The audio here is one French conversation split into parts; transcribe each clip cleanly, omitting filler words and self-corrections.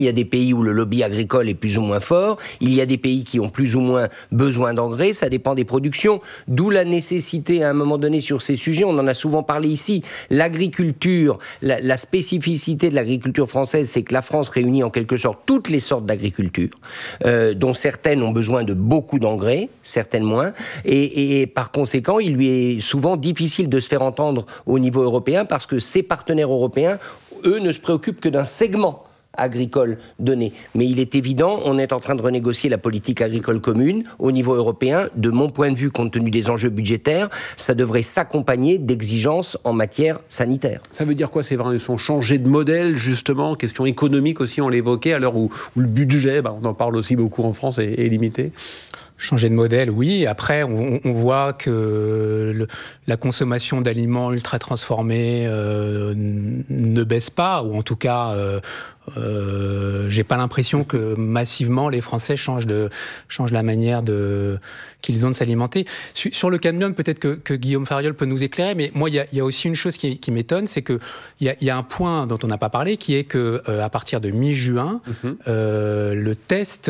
Il y a des pays où le lobby agricole est plus ou moins fort. Il y a des pays qui ont plus ou moins besoin d'engrais. Ça dépend des productions. D'où la nécessité, à un moment donné, sur ces sujets, on en a souvent parlé ici, l'agriculture, la spécificité de l'agriculture française, c'est que la France réunit en quelque sorte toutes les sortes d'agriculture, dont certaines ont besoin de beaucoup d'engrais, certaines moins. Et par conséquent, il lui est souvent difficile de se faire entendre au niveau européen parce que ses partenaires européens, eux, ne se préoccupent que d'un segment agricole donné. Mais il est évident, on est en train de renégocier la politique agricole commune au niveau européen. De mon point de vue, compte tenu des enjeux budgétaires, ça devrait s'accompagner d'exigences en matière sanitaire. Ça veut dire quoi, Séverin? Ils ont changé de modèle, justement, question économique aussi, on l'évoquait, à l'heure où le budget, on en parle aussi beaucoup en France, est limité. Changer de modèle, oui. Après, on voit que la consommation d'aliments ultra transformés ne baisse pas, ou en tout cas, j'ai pas l'impression que massivement les Français changent la manière qu'ils ont de s'alimenter. Sur le cadmium, peut-être que Guillaume Fariol peut nous éclairer, mais moi, il y a aussi une chose qui m'étonne, c'est que il y a un point dont on n'a pas parlé, qui est que à partir de mi-juin, le test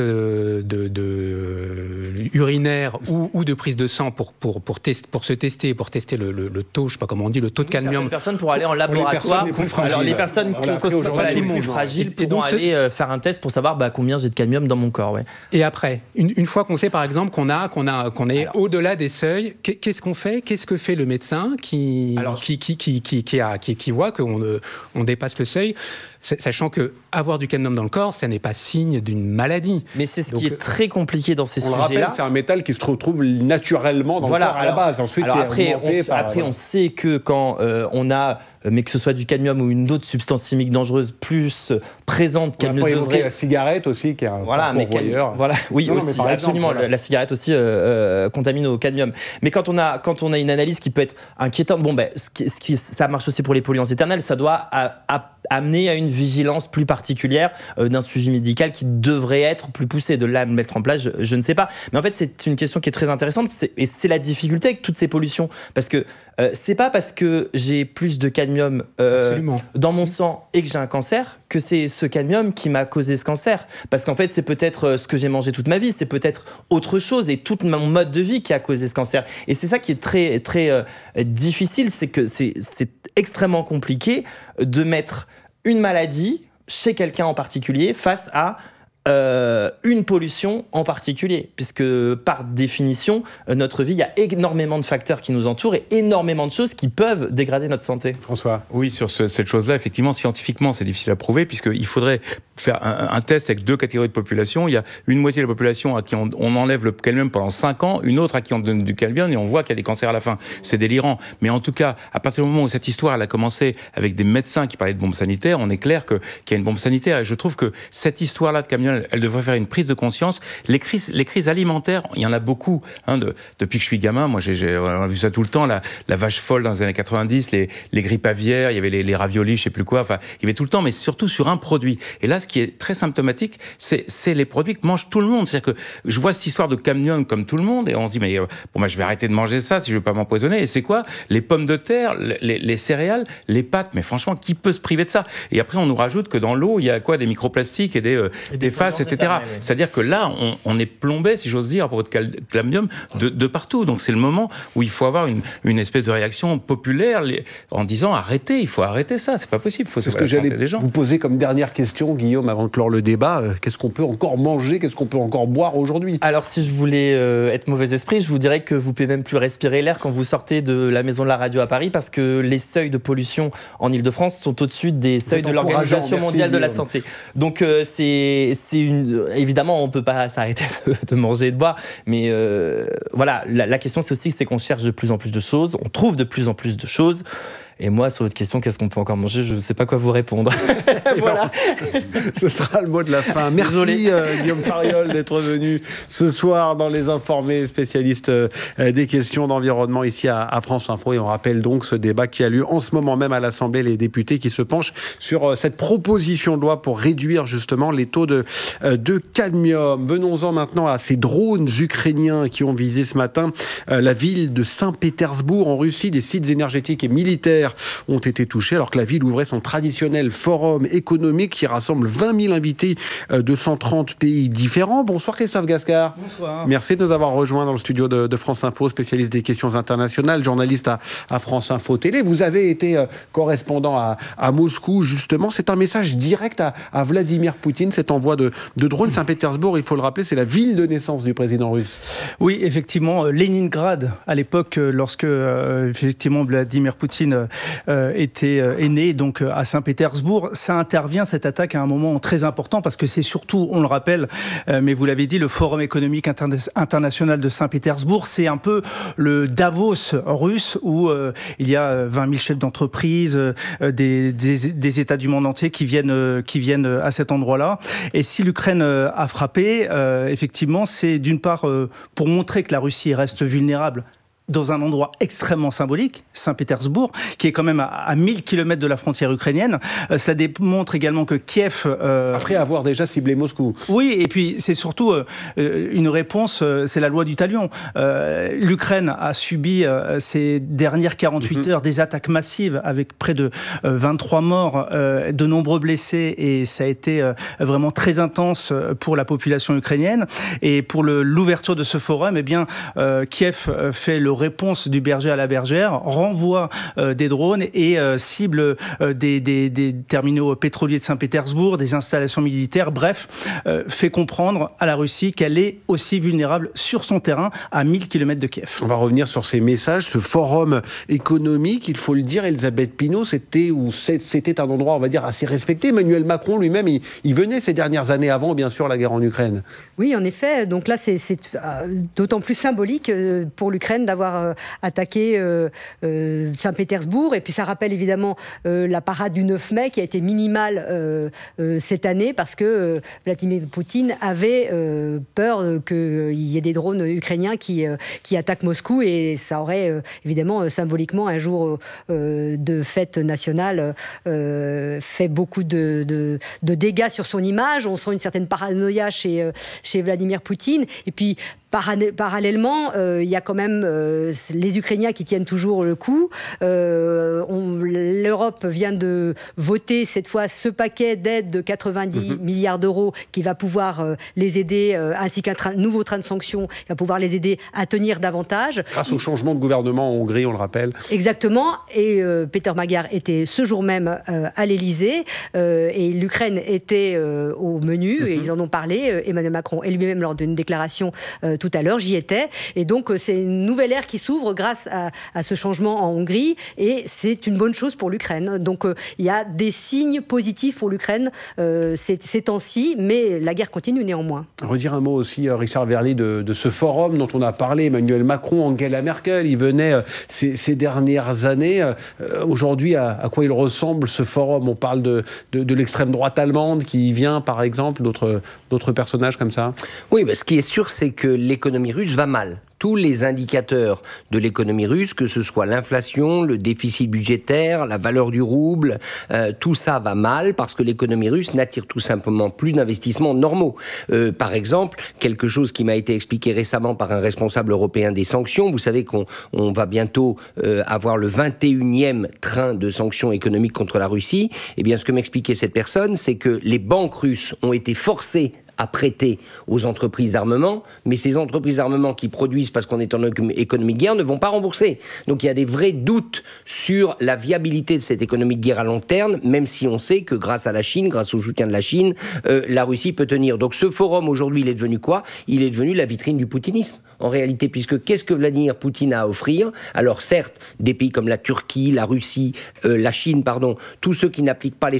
urinaire ou de prise de sang pour se tester, pour tester le taux, je sais pas comment on dit, le taux de cadmium. Les personnes pour aller en laboratoire. Alors les personnes qui sont pas les plus fragiles pourront aller faire un test pour savoir combien j'ai de cadmium dans mon corps. Ouais. Et après, une fois qu'on sait par exemple qu'on est au-delà des seuils, qu'est-ce qu'on fait? Qu'est-ce que fait le médecin qui voit qu'on dépasse le seuil? Sachant que avoir du cadmium dans le corps, ça n'est pas signe d'une maladie. Mais c'est ce qui est très compliqué dans ces sujets-là. On le rappelle, c'est un métal qui se retrouve naturellement dans le corps à la base. Ensuite, après, on sait que quand on a, mais que ce soit du cadmium ou une autre substance chimique dangereuse plus présente qu'elle ne devrait. La cigarette aussi, qui est un pourvoyeur. Oui, aussi, absolument. La cigarette aussi contamine au cadmium. Mais quand on a une analyse qui peut être inquiétante, ça marche aussi pour les polluants éternels. Ça doit amener à une vigilance plus particulière d'un suivi médical qui devrait être plus poussé. De là à mettre en place, je ne sais pas. Mais en fait, c'est une question qui est très intéressante et c'est la difficulté avec toutes ces pollutions. Parce que c'est pas parce que j'ai plus de cadmium dans mon sang et que j'ai un cancer que c'est ce cadmium qui m'a causé ce cancer. Parce qu'en fait, c'est peut-être ce que j'ai mangé toute ma vie, c'est peut-être autre chose et tout mon mode de vie qui a causé ce cancer. Et c'est ça qui est très, très difficile, c'est que c'est extrêmement compliqué de mettre une maladie chez quelqu'un en particulier face à une pollution en particulier, puisque par définition, notre vie, il y a énormément de facteurs qui nous entourent et énormément de choses qui peuvent dégrader notre santé. François? Oui, sur cette chose-là, effectivement, scientifiquement, c'est difficile à prouver, puisqu'il faudrait faire un test avec deux catégories de population. Il y a une moitié de la population à qui on enlève le cadmium pendant 5 ans, une autre à qui on donne du cadmium et on voit qu'il y a des cancers à la fin. C'est délirant. Mais en tout cas, à partir du moment où cette histoire elle a commencé avec des médecins qui parlaient de bombes sanitaires, on est clair qu'il y a une bombe sanitaire. Et je trouve que cette histoire-là de cadmium, elle devrait faire une prise de conscience. Les crises alimentaires, il y en a beaucoup. Depuis que je suis gamin, moi j'ai vu ça tout le temps, la vache folle dans les années 90, les grippes aviaires, il y avait les raviolis, je sais plus quoi, enfin, il y avait tout le temps, mais surtout sur un produit. Et là, ce qui est très symptomatique, c'est les produits que mange tout le monde. C'est-à-dire que je vois cette histoire de cadmium comme tout le monde, et on se dit, mais je vais arrêter de manger ça si je veux pas m'empoisonner. Et c'est quoi? Les pommes de terre, les céréales, les pâtes, mais franchement, qui peut se priver de ça? Et après, on nous rajoute que dans l'eau, il y a quoi? Des microplastiques et des faces, etc. Oui. C'est-à-dire que là, on est plombé, si j'ose dire, à propos de cadmium, de partout. Donc c'est le moment où il faut avoir une espèce de réaction populaire en disant arrêtez, il faut arrêter ça, c'est pas possible. C'est ce que j'allais vous poser comme dernière question, Guillaume, avant de clore le débat. Qu'est-ce qu'on peut encore manger? Qu'est-ce qu'on peut encore boire aujourd'hui? Alors si je voulais être mauvais esprit, je vous dirais que vous pouvez même plus respirer l'air quand vous sortez de la maison de la radio à Paris, parce que les seuils de pollution en Ile-de-France sont au-dessus des seuils de l'Organisation mondiale de la santé. Donc évidemment, on ne peut pas s'arrêter de manger et de boire, mais voilà, la question c'est qu'on cherche de plus en plus de choses, on trouve de plus en plus de choses. Et moi, sur votre question, qu'est-ce qu'on peut encore manger? Je ne sais pas quoi vous répondre. Voilà. Ce sera le mot de la fin. Merci Guillaume Fariol d'être venu ce soir dans Les Informés, spécialiste des questions d'environnement ici à France Info. Et on rappelle donc ce débat qui a lieu en ce moment même à l'Assemblée, les députés qui se penchent sur cette proposition de loi pour réduire justement les taux de cadmium. Venons-en maintenant à ces drones ukrainiens qui ont visé ce matin la ville de Saint-Pétersbourg en Russie, des sites énergétiques et militaires militaires ont été touchés, alors que la ville ouvrait son traditionnel forum économique qui rassemble 20 000 invités de 130 pays différents. Bonsoir Christophe Gascard. Bonsoir. Merci de nous avoir rejoints dans le studio de France Info, spécialiste des questions internationales, journaliste à France Info Télé. Vous avez été correspondant à Moscou, justement. C'est un message direct à Vladimir Poutine, cet envoi de drones. Saint-Pétersbourg, il faut le rappeler, c'est la ville de naissance du président russe. Oui, effectivement, Leningrad, à l'époque, lorsque effectivement Vladimir Poutine est né, donc à Saint-Pétersbourg, ça intervient, cette attaque, à un moment très important, parce que c'est surtout, on le rappelle, mais vous l'avez dit, le Forum économique international de Saint-Pétersbourg, c'est un peu le Davos russe, où il y a 20 000 chefs d'entreprise, des États du monde entier qui viennent à cet endroit-là. Et si l'Ukraine a frappé, effectivement, c'est d'une part pour montrer que la Russie reste vulnérable dans un endroit extrêmement symbolique, Saint-Pétersbourg, qui est quand même à 1000 km de la frontière ukrainienne. Ça démontre également que Kiev... Après avoir déjà ciblé Moscou. Oui, et puis c'est surtout une réponse, c'est la loi du talion. L'Ukraine a subi ces dernières 48 heures des attaques massives avec près de 23 morts, de nombreux blessés, et ça a été vraiment très intense pour la population ukrainienne. Et pour l'ouverture de ce forum, eh bien, Kiev fait le réponse du berger à la bergère, renvoie des drones et cible des terminaux pétroliers de Saint-Pétersbourg, des installations militaires, bref, fait comprendre à la Russie qu'elle est aussi vulnérable sur son terrain à 1000 km de Kiev. On va revenir sur ces messages, ce forum économique, il faut le dire, Elisabeth Pinault, c'était un endroit, on va dire, assez respecté. Emmanuel Macron lui-même, il venait ces dernières années avant, bien sûr, la guerre en Ukraine. Oui, en effet, donc là, c'est d'autant plus symbolique pour l'Ukraine d'avoir attaqué Saint-Pétersbourg. Et puis ça rappelle évidemment la parade du 9 mai qui a été minimale cette année parce que Vladimir Poutine avait peur qu'il y ait des drones ukrainiens qui attaquent Moscou, et ça aurait évidemment symboliquement un jour de fête nationale fait beaucoup de dégâts sur son image. On sent une certaine paranoïa chez Vladimir Poutine. Et puis parallèlement, il y a quand même les Ukrainiens qui tiennent toujours le coup. L'Europe vient de voter cette fois ce paquet d'aide de 90 milliards d'euros qui va pouvoir les aider, ainsi qu'un nouveau train de sanctions qui va pouvoir les aider à tenir davantage. Grâce au changement de gouvernement en Hongrie, on le rappelle. Exactement. Et Peter Magyar était ce jour même à l'Élysée, et l'Ukraine était au menu, et ils en ont parlé, Emmanuel Macron et lui-même lors d'une déclaration tout à l'heure, j'y étais. Et donc, c'est une nouvelle ère qui s'ouvre grâce à ce changement en Hongrie, et c'est une bonne chose pour l'Ukraine. Donc, il y a des signes positifs pour l'Ukraine ces temps-ci, mais la guerre continue néanmoins. Redire un mot aussi, Richard Verly, de ce forum dont on a parlé, Emmanuel Macron, Angela Merkel, il venait ces dernières années. Aujourd'hui, à quoi il ressemble ce forum? On parle de l'extrême droite allemande qui vient, par exemple, d'autres personnages comme ça. Oui, ce qui est sûr, c'est que l'économie russe va mal. Tous les indicateurs de l'économie russe, que ce soit l'inflation, le déficit budgétaire, la valeur du rouble, tout ça va mal parce que l'économie russe n'attire tout simplement plus d'investissements normaux. Par exemple, quelque chose qui m'a été expliqué récemment par un responsable européen des sanctions, vous savez qu'on va bientôt avoir le 21e train de sanctions économiques contre la Russie. Eh bien, ce que m'expliquait cette personne, c'est que les banques russes ont été forcées à prêter aux entreprises d'armement, mais ces entreprises d'armement qui produisent parce qu'on est en économie de guerre ne vont pas rembourser. Donc il y a des vrais doutes sur la viabilité de cette économie de guerre à long terme, même si on sait que grâce à la Chine, grâce au soutien de la Chine, la Russie peut tenir. Donc ce forum aujourd'hui, il est devenu quoi? Il est devenu la vitrine du poutinisme, en réalité, puisque qu'est-ce que Vladimir Poutine a à offrir? Alors certes, des pays comme la Turquie, la Russie, la Chine, tous ceux qui n'appliquent pas les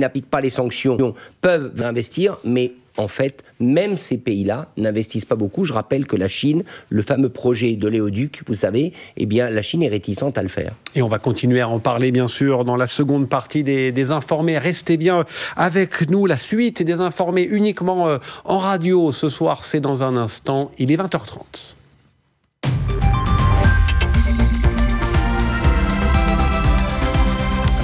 sanctions peuvent investir, mais en fait, même ces pays-là n'investissent pas beaucoup. Je rappelle que la Chine, le fameux projet de l'éoduc, vous savez, eh bien, la Chine est réticente à le faire. Et on va continuer à en parler, bien sûr, dans la seconde partie des Informés. Restez bien avec nous. La suite des Informés uniquement en radio. Ce soir, c'est dans un instant. Il est 20h30.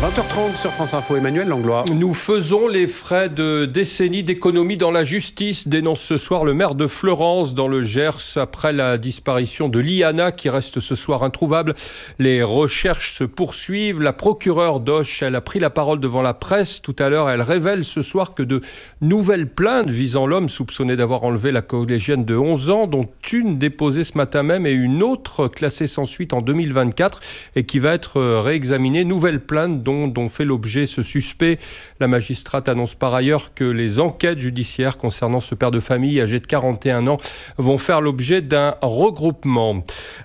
20h30 sur France Info, Emmanuel Langlois. Nous faisons les frais de décennies d'économie dans la justice, dénonce ce soir le maire de Fleurance dans le Gers après la disparition de Liana qui reste ce soir introuvable. Les recherches se poursuivent. La procureure d'Auch, elle a pris la parole devant la presse tout à l'heure. Elle révèle ce soir que de nouvelles plaintes visant l'homme soupçonné d'avoir enlevé la collégienne de 11 ans, dont une déposée ce matin même et une autre classée sans suite en 2024 et qui va être réexaminée. Nouvelle plainte dont fait l'objet ce suspect. La magistrate annonce par ailleurs que les enquêtes judiciaires concernant ce père de famille âgé de 41 ans vont faire l'objet d'un regroupement.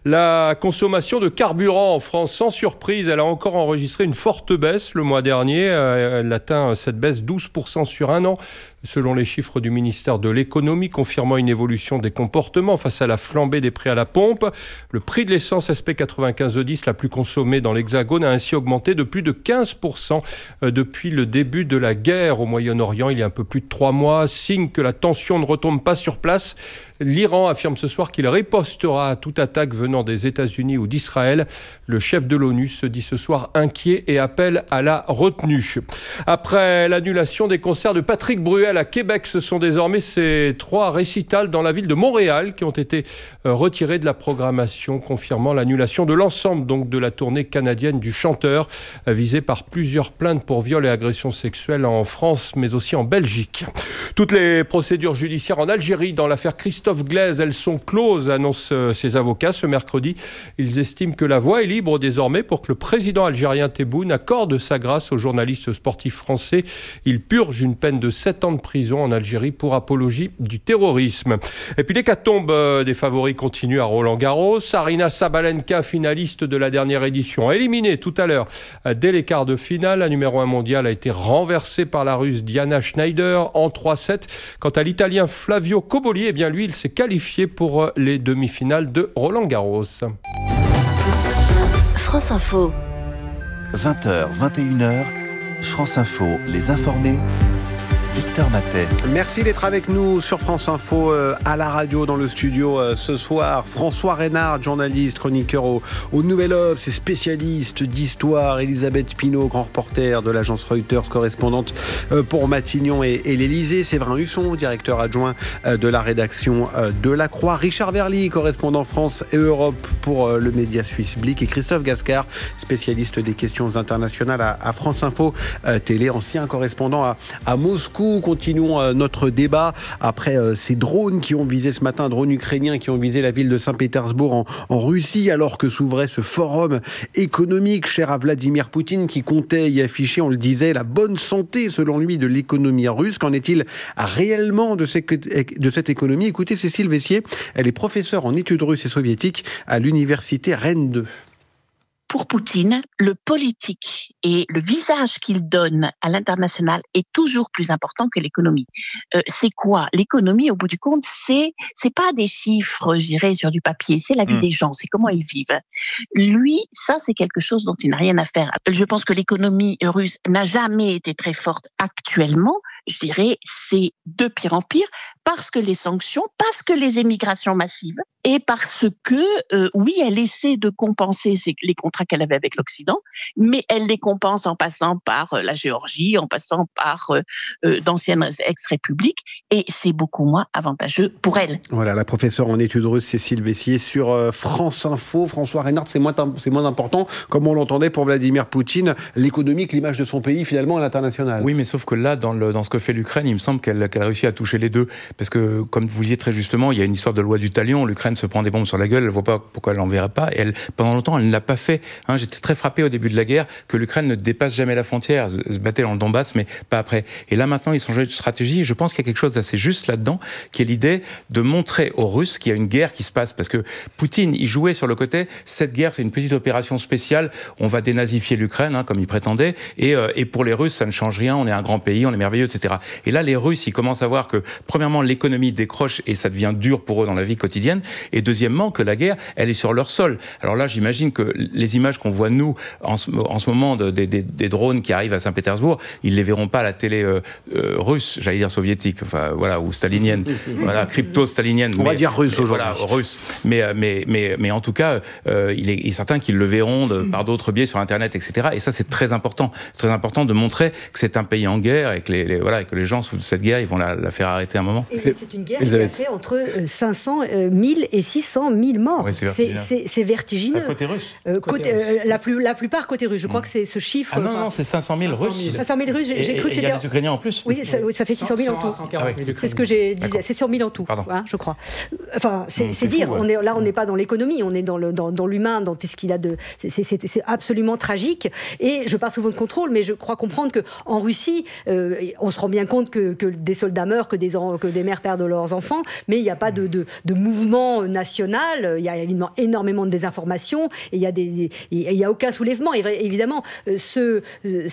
La consommation de carburant en France, sans surprise, elle a encore enregistré une forte baisse le mois dernier. Elle atteint cette baisse 12% sur un an, selon les chiffres du ministère de l'économie, confirmant une évolution des comportements face à la flambée des prix à la pompe. Le prix de l'essence SP95 E10, la plus consommée dans l'Hexagone, a ainsi augmenté de plus de 15% depuis le début de la guerre au Moyen-Orient, il y a un peu plus de 3 mois. Signe que la tension ne retombe pas sur place. L'Iran affirme ce soir qu'il ripostera à toute attaque venant des États-Unis ou d'Israël. Le chef de l'ONU se dit ce soir inquiet et appelle à la retenue. Après l'annulation des concerts de Patrick Bruel à Québec, ce sont désormais ces 3 récitals dans la ville de Montréal qui ont été retirés de la programmation, confirmant l'annulation de l'ensemble donc de la tournée canadienne du chanteur, visé par plusieurs plaintes pour viol et agressions sexuelles en France, mais aussi en Belgique. Toutes les procédures judiciaires en Algérie dans l'affaire Christophe Glaise, elles sont closes, annoncent ses avocats ce mercredi. Ils estiment que la voie est libre désormais pour que le président algérien Tebboune accorde sa grâce au journaliste sportif français. Il purge une peine de 7 ans de prison en Algérie pour apologie du terrorisme. Et puis l'hécatombe des favoris continue à Roland-Garros. Aryna Sabalenka, finaliste de la dernière édition, éliminée tout à l'heure dès les quarts de finale. La numéro 1 mondiale a été renversée par la Russe Diana Schneider en 3-7. Quant à l'Italien Flavio Cobolli, eh bien lui, il s'est qualifié pour les demi-finales de Roland-Garros. France Info. 20h, 21h, France Info, les informés. Victor Matet. Merci d'être avec nous sur France Info, à la radio, dans le studio ce soir. François Reynard, journaliste, chroniqueur au Nouvel Obs et spécialiste d'histoire. Elisabeth Pinault, grand reporter de l'agence Reuters, correspondante pour Matignon et l'Élysée. Séverin Husson, directeur adjoint de la rédaction de La Croix. Richard Verly, correspondant France et Europe pour le média suisse Blick. Et Christophe Gascard, spécialiste des questions internationales à France Info Télé, ancien correspondant à Moscou. Continuons notre débat après ces drones qui ont visé ce matin, drones ukrainiens qui ont visé la ville de Saint-Pétersbourg en Russie, alors que s'ouvrait ce forum économique cher à Vladimir Poutine qui comptait y afficher, on le disait, la bonne santé selon lui de l'économie russe. Qu'en est-il réellement de cette économie? Écoutez Cécile Vessier, elle est professeure en études russes et soviétiques à l'université Rennes 2. Pour Poutine, le politique et le visage qu'il donne à l'international est toujours plus important que l'économie. C'est quoi? L'économie, au bout du compte, c'est pas des chiffres, je dirais, sur du papier, c'est la vie des gens, c'est comment ils vivent. Lui, ça, c'est quelque chose dont il n'a rien à faire. Je pense que l'économie russe n'a jamais été très forte actuellement. Je dirais, c'est de pire en pire parce que les sanctions, parce que les émigrations massives et parce que, oui, elle essaie de compenser les contrats qu'elle avait avec l'Occident, mais elle les compense en passant par la Géorgie, en passant par d'anciennes ex-républiques, et c'est beaucoup moins avantageux pour elle. Voilà, la professeure en études russes Cécile Vessier sur France Info. François Reynard, c'est moins important, comme on l'entendait pour Vladimir Poutine, l'économie, l'image de son pays finalement à l'international. Oui, mais sauf que là, dans ce que fait l'Ukraine, il me semble qu'elle a réussi à toucher les deux, parce que, comme vous disiez très justement, il y a une histoire de loi du talion, l'Ukraine se prend des bombes sur la gueule, elle ne voit pas pourquoi elle l'enverrait pas, et pendant longtemps, elle ne l'a pas fait. J'étais très frappé au début de la guerre que l'Ukraine ne dépasse jamais la frontière, se battait dans le Donbass, mais pas après. Et là, maintenant, ils sont changés de stratégie, et je pense qu'il y a quelque chose d'assez juste là-dedans, qui est l'idée de montrer aux Russes qu'il y a une guerre qui se passe, parce que Poutine, il jouait sur le côté, cette guerre, c'est une petite opération spéciale, on va dénazifier l'Ukraine, comme il prétendait, et pour les Russes, ça ne change rien, on est un grand pays, on est merveilleux, etc. Et là, les Russes, ils commencent à voir que, premièrement, l'économie décroche et ça devient dur pour eux dans la vie quotidienne, et deuxièmement, que la guerre, elle est sur leur sol. Alors là, j'imagine que les images qu'on voit nous en ce moment des drones qui arrivent à Saint-Pétersbourg, ils les verront pas à la télé russe, j'allais dire soviétique, enfin voilà, ou stalinienne, voilà, crypto-stalinienne. On va dire russe aujourd'hui. Voilà, russe. Mais en tout cas, il est certain qu'ils le verront par d'autres biais sur Internet, etc. Et ça, c'est très important de montrer que c'est un pays en guerre et que les gens sous cette guerre, ils vont la faire arrêter un moment. Et c'est une guerre qui a fait entre 500 000 et 600 000 morts. Oui, c'est vertigineux. Côté russe. La plupart côté russe. Je crois que c'est ce chiffre. Ah non, c'est 500 000 Russes. 500 000 Russes. J'ai cru que c'était. Il y a les Ukrainiens en plus. Oui, ça fait 600 000 en tout. C'est ce que j'ai dit. C'est 100 000 en tout, hein, je crois. Enfin, c'est dire. Fou, ouais. On n'est pas dans l'économie, on est dans l'humain, dans tout ce qu'il a de. C'est absolument tragique. Et je parle souvent de contrôle, mais je crois comprendre qu'en Russie, on se rend bien compte que des soldats meurent, que des mères perdent leurs enfants, mais il n'y a pas de mouvement national. Il y a énormément de désinformation et il y a aucun soulèvement. Et évidemment, ces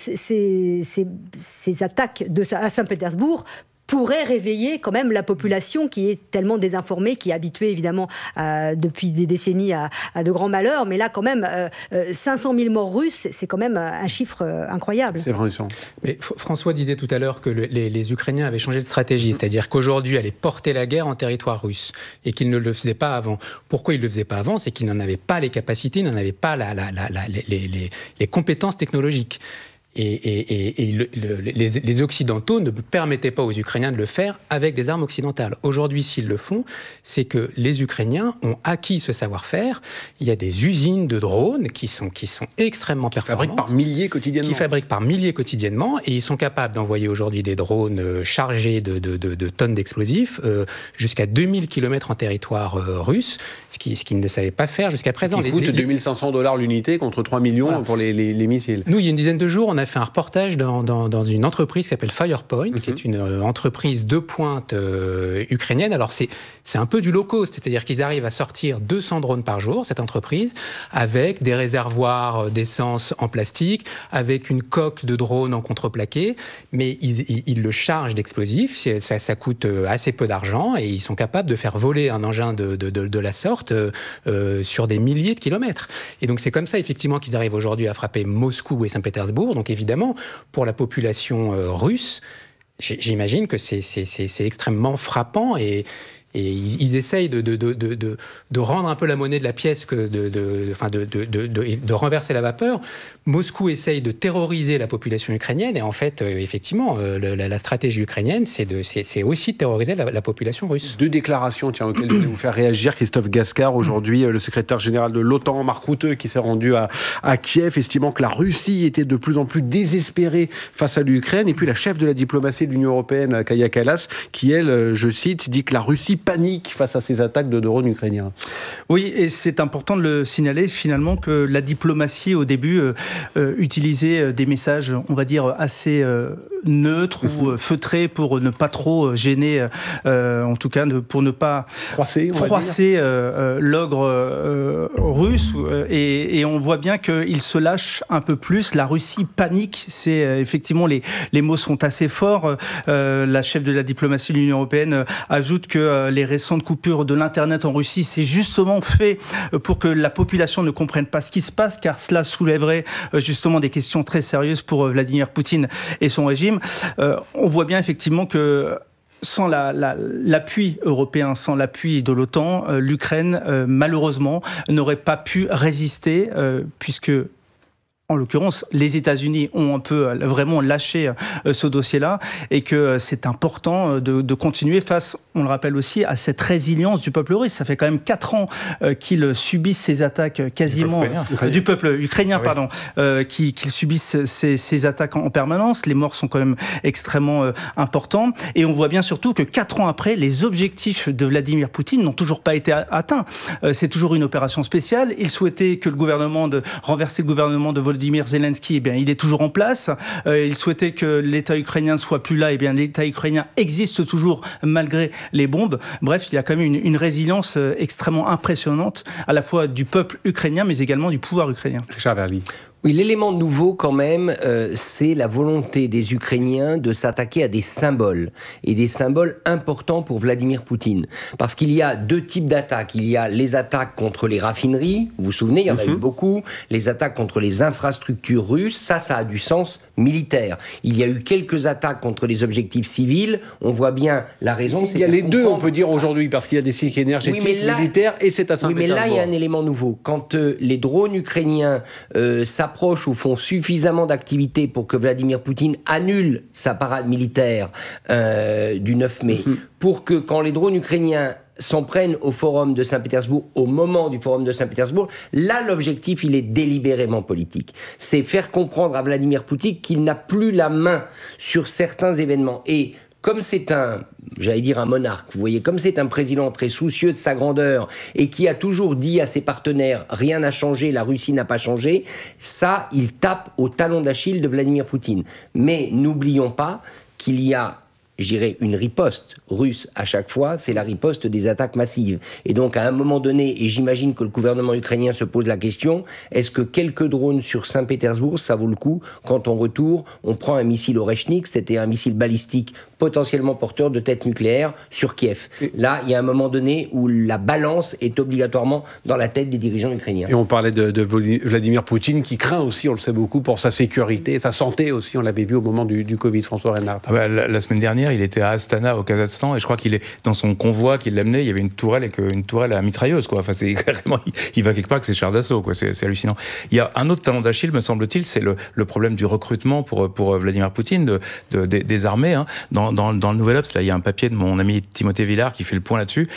attaques à Saint-Pétersbourg pourrait réveiller quand même la population qui est tellement désinformée, qui est habituée évidemment depuis des décennies à de grands malheurs. Mais là, quand même, 500 000 morts russes, c'est quand même un chiffre incroyable. C'est vrai. Mais François disait tout à l'heure que les Ukrainiens avaient changé de stratégie, c'est-à-dire qu'aujourd'hui, allaient porter la guerre en territoire russe et qu'ils ne le faisaient pas avant. Pourquoi ils ne le faisaient pas avant ? C'est qu'ils n'en avaient pas les capacités, ils n'en avaient pas les compétences technologiques. Et les Occidentaux ne permettaient pas aux Ukrainiens de le faire avec des armes occidentales. Aujourd'hui, s'ils le font, c'est que les Ukrainiens ont acquis ce savoir-faire. Il y a des usines de drones qui sont extrêmement performantes. Qui fabriquent par milliers quotidiennement. Et ils sont capables d'envoyer aujourd'hui des drones chargés de tonnes d'explosifs jusqu'à 2000 km en territoire russe, ce qu'ils ne savaient pas faire jusqu'à présent. Qui coûte $2 l'unité contre 3 millions pour les missiles. Nous, il y a une dizaine de jours, on a fait un reportage dans une entreprise qui s'appelle Firepoint, qui est une entreprise de pointe ukrainienne. Alors, c'est un peu du low cost, c'est-à-dire qu'ils arrivent à sortir 200 drones par jour, cette entreprise, avec des réservoirs d'essence en plastique, avec une coque de drone en contreplaqué, mais ils le chargent d'explosifs, ça coûte assez peu d'argent, et ils sont capables de faire voler un engin de la sorte sur des milliers de kilomètres. Et donc, c'est comme ça, effectivement, qu'ils arrivent aujourd'hui à frapper Moscou et Saint-Pétersbourg. Donc évidemment, pour la population russe, j'imagine que c'est extrêmement frappant et ils essayent de rendre un peu la monnaie de la pièce, de renverser la vapeur. Moscou essaye de terroriser la population ukrainienne et en fait, effectivement, la stratégie ukrainienne, c'est aussi de terroriser la population russe. Deux déclarations, auxquelles je vais vous faire réagir. Christophe Gascard, aujourd'hui, le secrétaire général de l'OTAN, Mark Rutte, qui s'est rendu à Kiev, estimant que la Russie était de plus en plus désespérée face à l'Ukraine. Et puis la chef de la diplomatie de l'Union européenne, Kaja Kallas, qui, elle, je cite, dit que la Russie panique face à ces attaques de drones ukrainiens. Oui, et c'est important de le signaler, finalement, que la diplomatie, au début, utilisait des messages, on va dire, assez neutres ou feutrés pour ne pas trop gêner, en tout cas, pour ne pas froisser l'ogre russe. Et on voit bien qu'il se lâche un peu plus. La Russie panique. C'est effectivement, les mots sont assez forts. La chef de la diplomatie de l'Union européenne ajoute que les récentes coupures de l'Internet en Russie, c'est justement fait pour que la population ne comprenne pas ce qui se passe, car cela soulèverait justement des questions très sérieuses pour Vladimir Poutine et son régime. On voit bien effectivement que sans l'appui européen, sans l'appui de l'OTAN, l'Ukraine, malheureusement, n'aurait pas pu résister, puisque en l'occurrence, les États-Unis ont un peu vraiment lâché ce dossier-là et que c'est important de continuer face, on le rappelle aussi, à cette résilience du peuple russe. Ça fait quand même 4 ans qu'ils subissent ces attaques quasiment... Du peuple ukrainien, qu'ils subissent ces attaques en permanence. Les morts sont quand même extrêmement importants. Et on voit bien surtout que 4 ans après, les objectifs de Vladimir Poutine n'ont toujours pas été atteints. C'est toujours une opération spéciale. Il souhaitait que renverser le gouvernement de Volodymyr Zelensky, il est toujours en place. Il souhaitait que l'État ukrainien ne soit plus là. L'État ukrainien existe toujours malgré les bombes. Bref, il y a quand même une résilience extrêmement impressionnante, à la fois du peuple ukrainien, mais également du pouvoir ukrainien. Richard Verly. Oui, l'élément nouveau quand même, c'est la volonté des Ukrainiens de s'attaquer à des symboles, et des symboles importants pour Vladimir Poutine. Parce qu'il y a deux types d'attaques. Il y a les attaques contre les raffineries, vous vous souvenez, il y en a eu beaucoup, les attaques contre les infrastructures russes, ça a du sens militaire. Il y a eu quelques attaques contre les objectifs civils, on voit bien la raison. Il y a les deux, on peut dire aujourd'hui, parce qu'il y a des cycles énergétiques, militaires, et c'est à Saint-Pétersbourg. Oui, mais là, il y a un élément nouveau. Quand les drones ukrainiens s'approchent ou font suffisamment d'activités pour que Vladimir Poutine annule sa parade militaire du 9 mai, pour que quand les drones ukrainiens s'en prennent au forum de Saint-Pétersbourg, au moment du forum de Saint-Pétersbourg, là, l'objectif, il est délibérément politique. C'est faire comprendre à Vladimir Poutine qu'il n'a plus la main sur certains événements. Et comme c'est un monarque, vous voyez, comme c'est un président très soucieux de sa grandeur et qui a toujours dit à ses partenaires « rien n'a changé, la Russie n'a pas changé », ça, il tape au talon d'Achille de Vladimir Poutine. Mais n'oublions pas qu'il y a, je dirais, une riposte russe à chaque fois, c'est la riposte des attaques massives. Et donc, à un moment donné, et j'imagine que le gouvernement ukrainien se pose la question, est-ce que quelques drones sur Saint-Pétersbourg, ça vaut le coup quand en retour, on prend un missile Oreshnik, c'était un missile balistique potentiellement porteur de têtes nucléaires sur Kiev. Là, il y a un moment donné où la balance est obligatoirement dans la tête des dirigeants ukrainiens. Et on parlait de Vladimir Poutine, qui craint aussi, on le sait beaucoup, pour sa sécurité, sa santé aussi, on l'avait vu au moment du Covid, François Reinhardt. La semaine dernière, il était à Astana, au Kazakhstan, et je crois qu'il est dans son convoi qui l'amenait, il y avait une tourelle à mitrailleuse, quoi. Enfin, c'est carrément, il va quelque part avec ses chars d'assaut, quoi. C'est hallucinant. Il y a un autre talon d'Achille, me semble-t-il, c'est le problème du recrutement pour Vladimir Poutine, des armées. Hein. Dans le Nouvel Obs, là, il y a un papier de mon ami Timothée Villard qui fait le point là-dessus.